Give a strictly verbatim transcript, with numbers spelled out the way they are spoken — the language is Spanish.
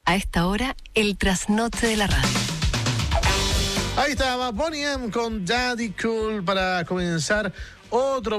A esta hora, el trasnoche de la radio. Ahí estaba Bonnie M con Daddy Cool para comenzar otro